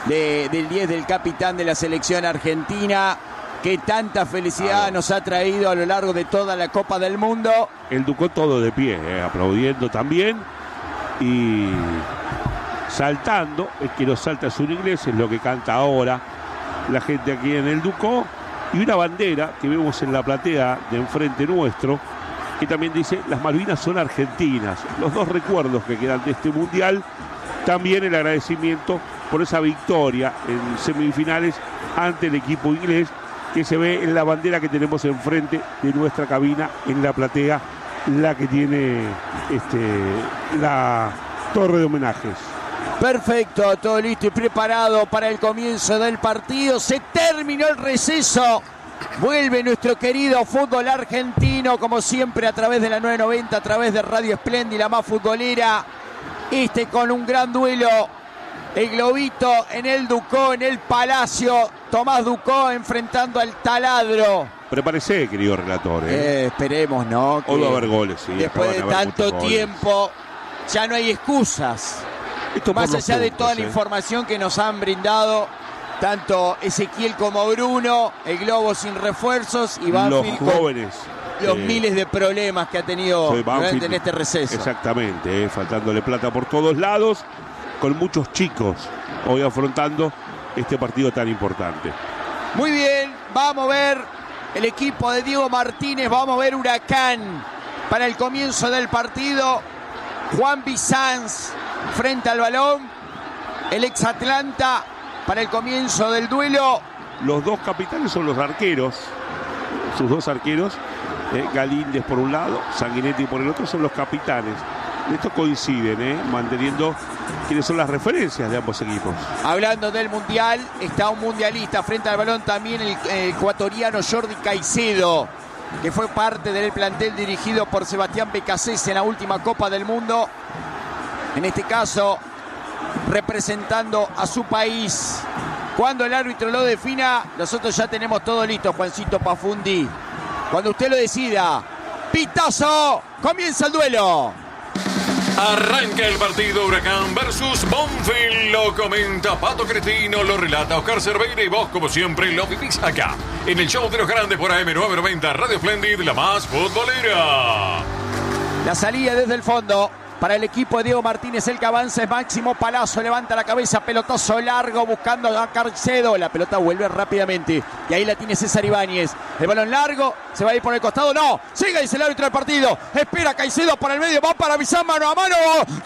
del 10 del capitán de la selección argentina, que tanta felicidad nos ha traído a lo largo de toda la Copa del Mundo. El Ducó todo de pie, aplaudiendo también y saltando. El que no salta es un inglés, es lo que canta ahora la gente aquí en el Ducó. Y una bandera que vemos en la platea de enfrente nuestro, que también dice: las Malvinas son argentinas. Los dos recuerdos que quedan de este mundial. También el agradecimiento por esa victoria en semifinales ante el equipo inglés, que se ve en la bandera que tenemos enfrente de nuestra cabina en la platea, la que tiene la torre de homenajes. Perfecto, todo listo y preparado para el comienzo del partido. Se terminó el receso. Vuelve nuestro querido fútbol argentino, como siempre, a través de la 990, a través de Radio Espléndida, la más futbolera. Con un gran duelo. El Globito en el Ducó, en el Palacio. Tomás Ducó enfrentando al Taladro. Prepárese, querido relator. Esperemos, ¿no? O va a haber goles, sí. Después de tanto tiempo, ya no hay excusas. Más allá de toda la información que nos han brindado, tanto Ezequiel como Bruno, el Globo sin refuerzos y Banfield los jóvenes. Los miles de problemas que ha tenido Banfield en este receso. Exactamente, faltándole plata por todos lados, con muchos chicos hoy afrontando este partido tan importante. Muy bien, vamos a ver el equipo de Diego Martínez, vamos a ver Huracán para el comienzo del partido. Juan Bizanz frente al balón, el ex Atlanta para el comienzo del duelo. Los dos capitanes son los arqueros, sus dos arqueros, Galíndez por un lado, Sanguinetti por el otro, son los capitanes. Estos coinciden, manteniendo quiénes son las referencias de ambos equipos. Hablando del Mundial, está un mundialista frente al balón también, el ecuatoriano Jordi Caicedo, que fue parte del plantel dirigido por Sebastián Becasés en la última Copa del Mundo. En este caso, representando a su país. Cuando el árbitro lo defina, nosotros ya tenemos todo listo, Juancito Pafundi. Cuando usted lo decida, pitazo, comienza el duelo. Arranca el partido Huracán versus Banfield. Lo comenta Pato Cretino, lo relata Oscar Cerveira y vos, como siempre, lo vivís acá en el show de los grandes por AM990 Radio Espléndida, la más futbolera. La salida desde el fondo para el equipo de Diego Martínez, el que avanza es Máximo Palazzo, levanta la cabeza, pelotazo largo buscando a Caicedo, la pelota vuelve rápidamente y ahí la tiene César Ibáñez, el balón largo, se va a ir por el costado, no, sigue, dice el árbitro del partido, espera Caicedo por el medio, va para Bizanz, mano a mano,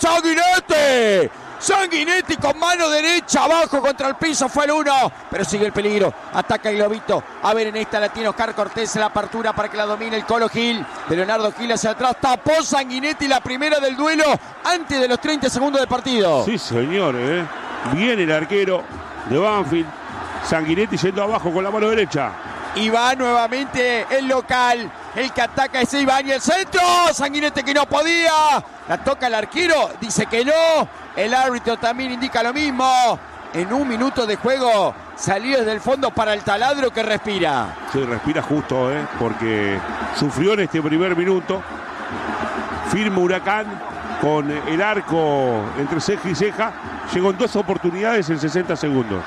Sanguinetti con mano derecha abajo contra el piso, fue el 1, pero sigue el peligro, ataca el Globito, a ver, en esta la tiene Oscar Cortés, la apertura para que la domine el Colo Gil, de Leonardo Gil hacia atrás, tapó Sanguinetti la primera del duelo antes de los 30 segundos del partido. Sí, señor, viene el arquero de Banfield, Sanguinetti yendo abajo con la mano derecha. Y va nuevamente el local, el que ataca es Ibáñez, el centro, Sanguinetti que no podía, la toca el arquero, dice que no, el árbitro también indica lo mismo. En un minuto de juego salió desde el fondo para el Taladro, que respira. Sí, respira justo, porque sufrió en este primer minuto. Firme Huracán con el arco entre ceja y ceja. Llegó en 2 oportunidades en 60 segundos.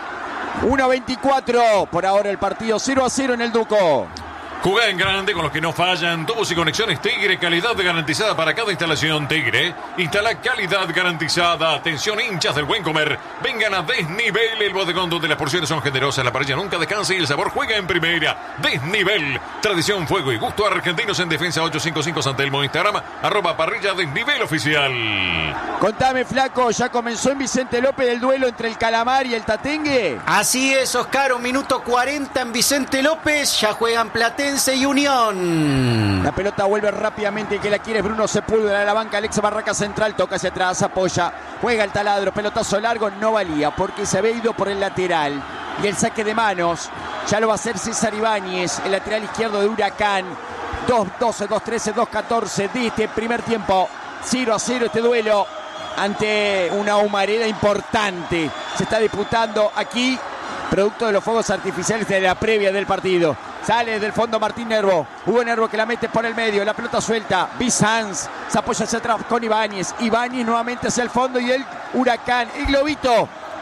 1-24 por ahora el partido, 0-0 en el Ducó. Jugá en grande con los que no fallan. Tubos y conexiones Tigre, calidad garantizada para cada instalación. Tigre, instala calidad garantizada. Atención, hinchas del buen comer. Vengan a Desnivel, el bodegón donde las porciones son generosas, la parrilla nunca descansa y el sabor juega en primera. Desnivel, tradición, fuego y gusto argentinos en defensa. 855 San Telmo, Instagram, @parrilla Desnivel oficial. Contame, flaco, ¿ya comenzó en Vicente López el duelo entre el Calamar y el Tatengue? Así es, Oscar, 1 minuto 40 en Vicente López, ya juegan Platense y Unión. La pelota vuelve rápidamente, que la quiere es Bruno Sepúlveda a la banca, Alex Barraca central, toca hacia atrás, apoya, juega el Taladro, pelotazo largo, no valía porque se había ido por el lateral. Y el saque de manos ya lo va a hacer César Ibáñez, el lateral izquierdo de Huracán. 2-12, 2-13, 2-14 de este primer tiempo. 0-0 este duelo ante una humareda importante. Se está disputando aquí, producto de los fuegos artificiales de la previa del partido. Sale del fondo Martín Nervo. Hugo Nervo que la mete por el medio. La pelota suelta. Bizanz se apoya hacia atrás con Ibáñez. Ibáñez nuevamente hacia el fondo y el Huracán. El Globito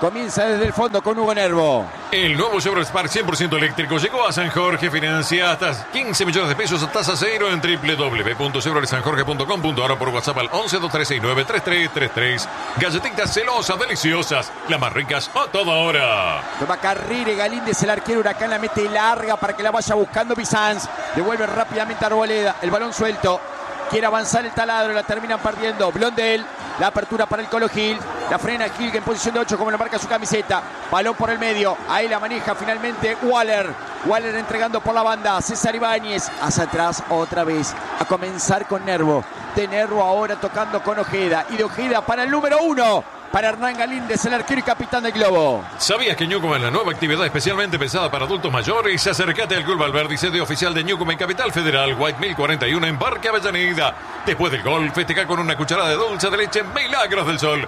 Comienza desde el fondo con Hugo Nervo. El nuevo Chevrolet Spark 100% eléctrico llegó a San Jorge. Financia hasta 15 millones de pesos a tasa cero en www.chevroletsanjorge.com.ar o por WhatsApp al 11-2369-3333. Galletitas celosas, deliciosas, las más ricas a toda hora. Toma Carrire, Galíndez, el arquero. Huracán la mete larga para que la vaya buscando Bizanz. Devuelve rápidamente a Arboleda. El balón suelto. Quiere avanzar el taladro, la terminan perdiendo. Blondel, la apertura para el Colo Gil. La frena Gil, que en posición de 8 como lo marca su camiseta. Balón por el medio, ahí la maneja finalmente Waller. Waller entregando por la banda, César Ibáñez. Hacia atrás otra vez, a comenzar con Nervo. De Nervo ahora tocando con Ojeda. Y de Ojeda para el número 1. Para Hernán Galíndez, el arquero y capitán del Globo. ¿Sabías que Newcomb es la nueva actividad especialmente pensada para adultos mayores? Acércate al Club Valverde, sede oficial de Newcomb en Capital Federal, White 1041 en Parque Avellaneda. Después del gol, festeja con una cucharada de dulce de leche Milagros del Sol.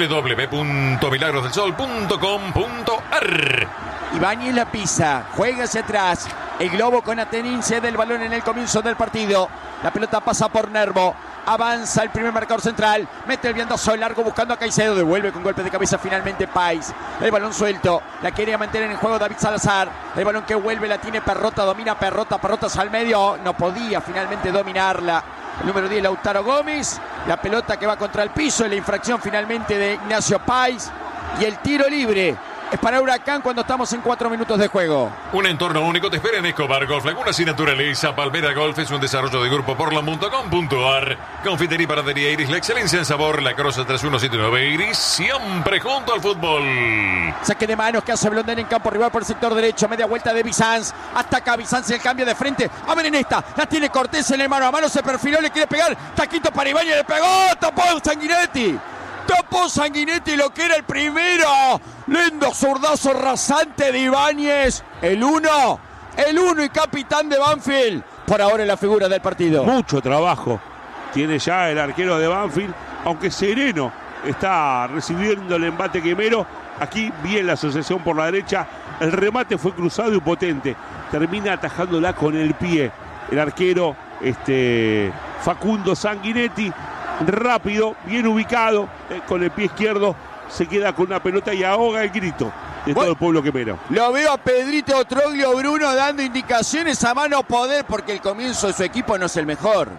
www.milagrosdelsol.com.ar. Ibáñez la pisa, juega hacia atrás. El Globo con Atenín cede el balón en el comienzo del partido. La pelota pasa por Nervo. Avanza el primer marcador central. Mete el viandazo largo buscando a Caicedo. Devuelve con golpe de cabeza finalmente Pais. El balón suelto. La quería mantener en juego David Salazar. El balón que vuelve la tiene Perrota. Domina Perrota. Perrotas al medio. No podía finalmente dominarla. El número 10 Lautaro Gómez. La pelota que va contra el piso. Y la infracción finalmente de Ignacio Pais. Y el tiro libre es para Huracán cuando estamos en 4 minutos de juego. Un entorno único te espera en Escobar Golf Laguna sin naturaleza. Palmera Golf es un desarrollo de grupo portland.com.ar. Confitería y panadería Iris, la excelencia en sabor. La Crosa 3179 Iris, siempre junto al fútbol. Saque de manos que hace Blondel en campo rival por el sector derecho. Media vuelta de Bizanz. Hasta acá Bizanz el cambio de frente. A ver en esta. La tiene Cortés en el mano a mano. Se perfiló, le quiere pegar. Taquito para Ibáñez, le pegó. Tapó Sanguinetti. Tapó Sanguinetti lo que era el primero. Lindo zurdazo rasante de Ibáñez. El 1 y capitán de Banfield. Por ahora es la figura del partido. Mucho trabajo tiene ya el arquero de Banfield. Aunque sereno está recibiendo el embate quemero. Aquí bien la asociación por la derecha. El remate fue cruzado y potente. Termina atajándola con el pie. El arquero Facundo Sanguinetti. Rápido, bien ubicado, con el pie izquierdo, se queda con una pelota y ahoga el grito de todo el pueblo quemero. Lo veo a Pedrito Troglio Bruno dando indicaciones a mano poder porque el comienzo de su equipo no es el mejor.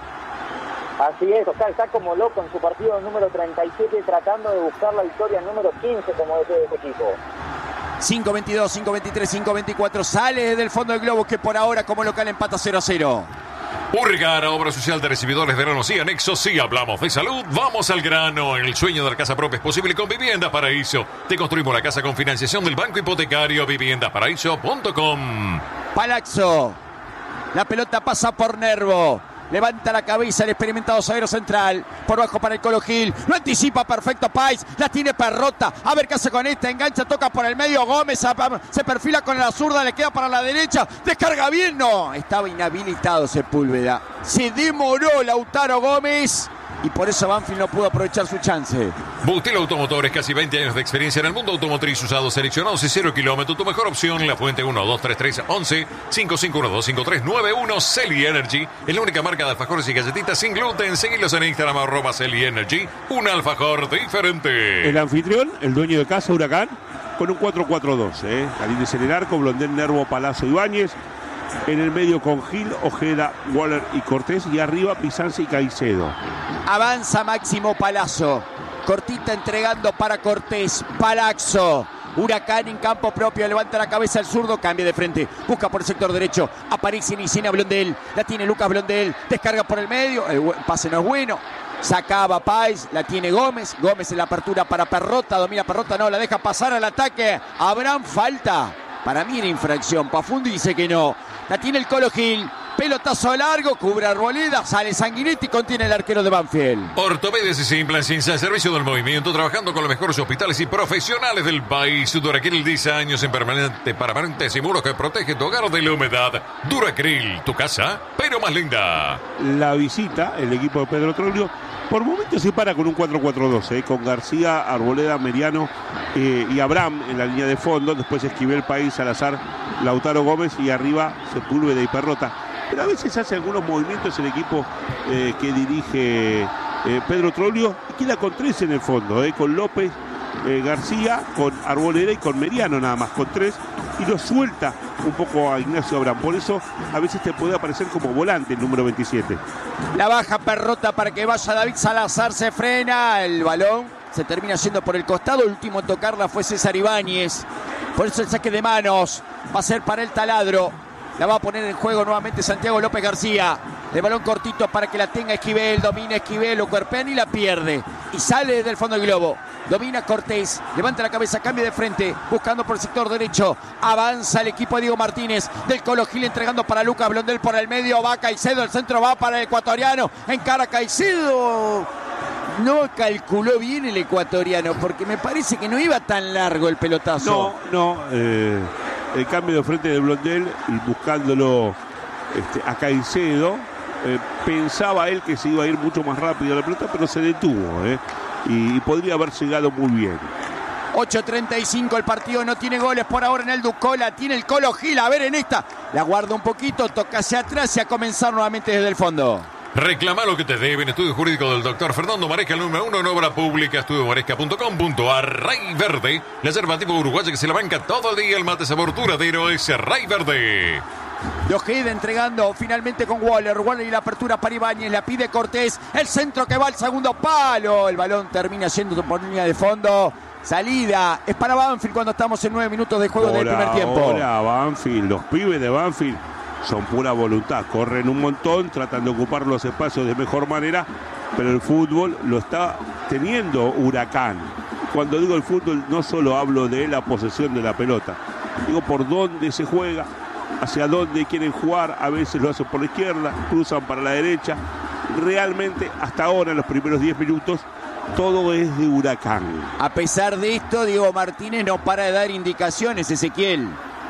Así es, Oscar está como loco en su partido número 37 tratando de buscar la victoria número 15 como DT de este equipo. 5-22, 5-23, 5-24, sale del fondo del globo que por ahora como local empata 0-0. Urgara, obra social de recibidores de granos y anexos. Si hablamos de salud, vamos al grano. El sueño de la casa propia es posible con Viviendas Paraíso. Te construimos la casa con financiación del Banco Hipotecario. Viviendasparaíso.com. Palazzo. La pelota pasa por Nervo. Levanta la cabeza el experimentado zaguero central. Por bajo para el Colo Gil. Lo anticipa perfecto Pais. La tiene Perrota. A ver qué hace con esta. Engancha, toca por el medio. Gómez se perfila con la zurda. Le queda para la derecha. Descarga bien. No. Estaba inhabilitado Sepúlveda. Se demoró Lautaro Gómez. Y por eso Banfield no pudo aprovechar su chance. Butil Automotores, casi 20 años de experiencia en el mundo automotriz, usados, seleccionados y 0 kilómetros. Tu mejor opción, La Fuente 1-2-3-3-11-5512-5391. Celi Energy es la única marca de alfajores y galletitas sin gluten. Seguilos en Instagram, @Celi Energy. Un alfajor diferente. El anfitrión, el dueño de casa, Huracán, con un 4-4-2. Galíndez en el arco, Blondel, Nervo, Palazzo, Ibáñez. En el medio con Gil, Ojeda, Waller y Cortés. Y arriba Bizanz y Caicedo. Avanza Máximo Palazzo. Cortita entregando para Cortés. Palazzo. Huracán en campo propio. Levanta la cabeza el zurdo. Cambia de frente. Busca por el sector derecho. Aparece Nicena Blondel. La tiene Lucas Blondel. Descarga por el medio. El pase no es bueno. Sacaba Pais. La tiene Gómez. Gómez en la apertura para Perrota. Domina Perrota. No, la deja pasar al ataque. Habrán falta. Para mí era infracción. Pafundi dice que no. La tiene el Colo Gil. Pelotazo largo. Cubre Arboleda. Sale Sanguinetti. Contiene el arquero de Banfield. Ortopedia y Implant Ciencia al servicio del movimiento. Trabajando con los mejores hospitales y profesionales del país. Duracril 10 años en permanentes y muros que protege tu hogar de la humedad. Duracril, tu casa, pero más linda. La visita, el equipo de Pedro Troglio, por momentos se para con un 4-4-2, con García, Arboleda, Meriano y Abraham en la línea de fondo. Después Esquivel, País, Salazar, Lautaro Gómez y arriba Sepúlveda y Perrota. Pero a veces hace algunos movimientos el equipo que dirige Pedro Troglio y queda con 3 en el fondo, con López, García, con Arboleda y con Meriano nada más, con 3, y lo suelta un poco a Ignacio Abraham. Por eso a veces te puede aparecer como volante el número 27. La baja Perrota para que vaya David Salazar, se frena, el balón se termina yendo por el costado, el último en tocarla fue César Ibáñez. Por eso el saque de manos va a ser para el Taladro. La va a poner en juego nuevamente Santiago López García. El balón cortito para que la tenga Esquivel. Domina Esquivel, lo cuerpean y la pierde. Y sale desde el fondo del globo. Domina Cortés. Levanta la cabeza, cambia de frente. Buscando por el sector derecho. Avanza el equipo de Diego Martínez. Del Colo Gil entregando para Lucas Blondel por el medio. Va Caicedo, el centro va para el ecuatoriano. Encara Caicedo. No calculó bien el ecuatoriano porque me parece que no iba tan largo el pelotazo. No. El cambio de frente de Blondel y buscándolo a Caicedo. Pensaba él que se iba a ir mucho más rápido la pelota, pero se detuvo. Y podría haber llegado muy bien. 8:35 el partido, no tiene goles por ahora en el Ducola, tiene el Colo Gil, a ver en esta, la guarda un poquito, toca hacia atrás y a comenzar nuevamente desde el fondo. Reclama lo que te deben. Estudio jurídico del doctor Fernando Maresca, el número 1 en obra pública. Estudiomaresca.com.ar. Rey Verde, la yerba tipo uruguaya que se la banca todo el día. El mate sabor duradero es Rey Verde. De Ojeda entregando finalmente con Waller. Waller y la apertura para Ibáñez. La pide Cortés. El centro que va al segundo palo. El balón termina yendo por línea de fondo. Salida. Es para Banfield cuando estamos en 9 minutos de juego del primer tiempo. Hola, Banfield. Los pibes de Banfield son pura voluntad. Corren un montón. Tratan de ocupar los espacios de mejor manera. Pero el fútbol lo está teniendo Huracán. Cuando digo el fútbol no solo hablo de la posesión de la pelota. Digo por dónde se juega. Hacia dónde quieren jugar, a veces lo hacen por la izquierda, cruzan para la derecha. Realmente, hasta ahora, en los primeros 10 minutos, todo es de Huracán. A pesar de esto, Diego Martínez no para de dar indicaciones, Ezequiel.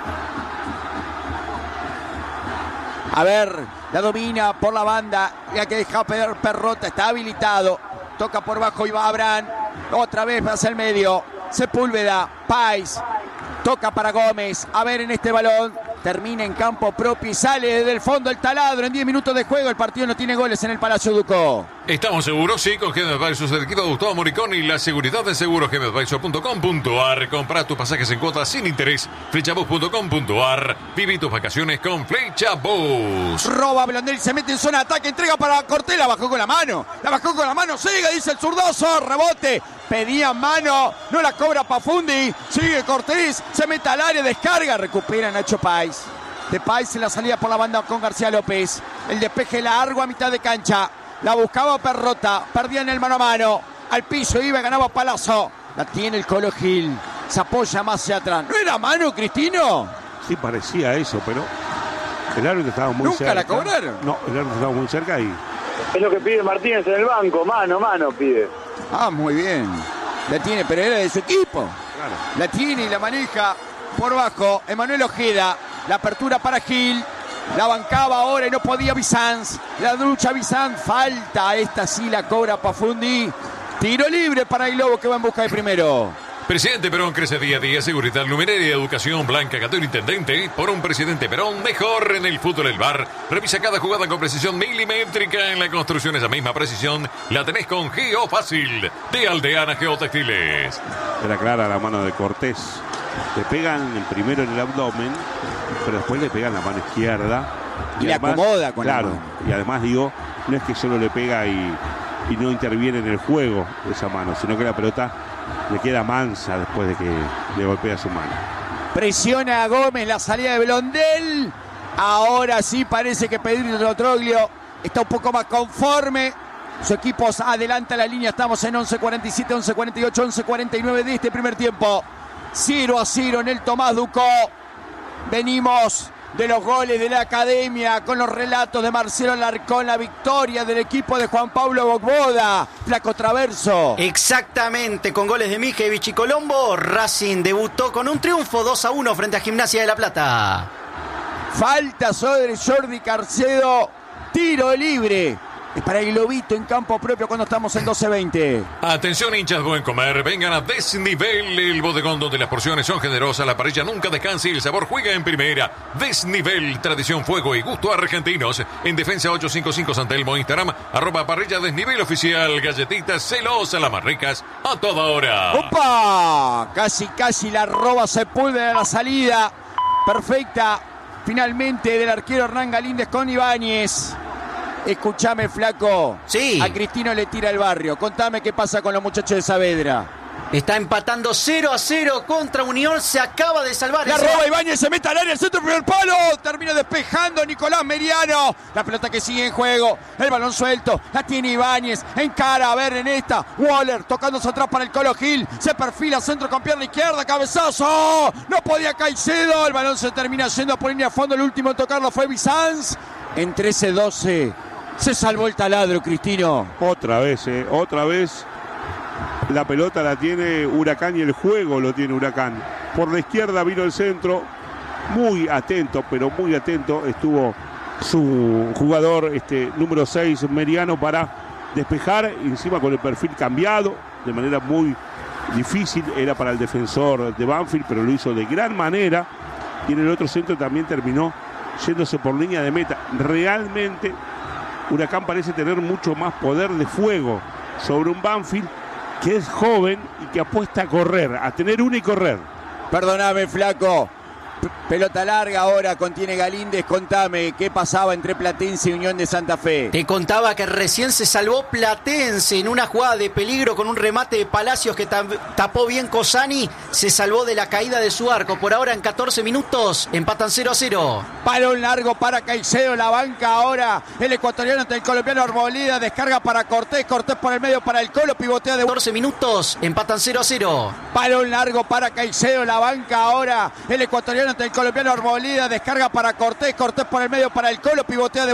A ver, la domina por la banda, la que deja Perrota, está habilitado. Toca por bajo y va Abraham. Otra vez hacia el medio. Sepúlveda, Pais. Toca para Gómez. A ver en este balón. Termina en campo propio y sale desde el fondo el Taladro en 10 minutos de juego. El partido no tiene goles en el Palacio Ducó. ¿Estamos seguros? Sí, con GM Advisors, el equipo de Gustavo Moricón y la seguridad de seguros. GMAdvisor.com.ar. Compra tus pasajes en cuotas sin interés. Flechabus.com.ar. Viví tus vacaciones con Flechabus. Roba Blondel, se mete en zona de ataque, entrega para Cortés, la bajó con la mano. Sigue, dice el zurdoso, rebote. Pedía mano, no la cobra Pafundi. Sigue Cortés, se mete al área, descarga, recupera Nacho Pais. De Pais en la salida por la banda con García López. El despeje largo a mitad de cancha. La buscaba Perrota, perdía en el mano a mano. Al piso iba, ganaba Palazzo. La tiene el Colo Gil. Se apoya más hacia atrás. ¿No era mano, Cristino? Sí, parecía eso, pero el árbitro estaba muy cerca. ¿Nunca la cobraron? No, el árbitro estaba muy cerca y... Es lo que pide Martínez en el banco, mano pide. Ah, muy bien. La tiene, pero era de su equipo. Claro. La tiene y la maneja por bajo Emanuel Ojeda. La apertura para Gil. La bancaba ahora y no podía Bizanz. La lucha Bizanz. Falta. Esta sí la cobra Pafundi. Tiro libre para el Globo que va en busca de primero. Presidente Perón crece día a día. Seguridad, luminaria y educación. Blanca Catero, intendente. Por un presidente Perón mejor en el fútbol del bar. Revisa cada jugada con precisión milimétrica. En la construcción esa misma precisión la tenés con Geofácil de Aldeana Geotextiles. Era clara la mano de Cortés. Le pegan primero en el abdomen, pero después le pegan la mano izquierda. Y le además, acomoda con claro, la mano. Y además digo, no es que solo le pega y no interviene en el juego esa mano, sino que la pelota le queda mansa después de que le golpea su mano. Presiona a Gómez la salida de Blondel. Ahora sí parece que Pedrito Troglio está un poco más conforme. Su equipo adelanta la línea. Estamos en 11:47, 11:48, 11:49 de este primer tiempo. 0-0 en el Tomás Ducó. Venimos de los goles de la academia con los relatos de Marcelo Alarcón, la victoria del equipo de Juan Pablo Bogboda. Flaco Traverso. Exactamente, con goles de Mijevich y Colombo, Racing debutó con un triunfo 2-1 frente a Gimnasia de La Plata. Falta sobre Jordi Carcedo. Tiro libre para el Globito en campo propio cuando estamos en 12:20. Atención, hinchas Buen Comer, vengan a Desnivel, el bodegón donde las porciones son generosas, la parrilla nunca descansa y el sabor juega en primera. Desnivel, tradición, fuego y gusto argentinos. En Defensa 855 San Telmo, Instagram, @parrilla Desnivel oficial, galletitas celosas, las más ricas, a toda hora. ¡Opa! Casi la roba Sepúlveda a la salida. Perfecta, finalmente, del arquero Hernán Galíndez con Ibáñez. Escuchame, flaco. Sí. A Cristino le tira el barrio. Contame qué pasa con los muchachos de Saavedra. Está empatando 0-0 contra Unión. Se acaba de salvar. La roba Ibáñez, se mete al área, el centro, primer palo. Termina despejando Nicolás Meriano. La pelota que sigue en juego. El balón suelto. La tiene Ibáñez. Encara, a ver en esta. Waller tocándose atrás para el Colo Gil. Se perfila centro con pierna izquierda. Cabezazo. No podía Caicedo. El balón se termina yendo por línea a fondo. El último en tocarlo fue Bizanz. En 13-12. Se salvó el taladro, Cristino. Otra vez. La pelota la tiene Huracán y el juego lo tiene Huracán. Por la izquierda vino el centro. Muy atento, pero muy atento estuvo su jugador número 6, Meriano, para despejar. Encima con el perfil cambiado, de manera muy difícil. Era para el defensor de Banfield, pero lo hizo de gran manera. Y en el otro centro también terminó yéndose por línea de meta. Realmente Huracán parece tener mucho más poder de fuego sobre un Banfield que es joven y que apuesta a correr, a tener una y correr. Perdóname, flaco. Pelota larga ahora, contiene Galíndez. Contame qué pasaba entre Platense y Unión de Santa Fe. Te contaba que recién se salvó Platense en una jugada de peligro con un remate de Palacios que tapó bien Cosani. Se salvó de la caída de su arco. Por ahora en 14 minutos empatan 0-0. Balón largo para Caicedo, la banca ahora el ecuatoriano ante el colombiano Arboleda. Descarga para Cortés por el medio para el Colo, pivotea de 14 minutos, empatan 0-0. Balón largo para Caicedo, la banca ahora el ecuatoriano ante el colombiano Arboleda. Descarga para Cortés por el medio para el Colo, pivotea de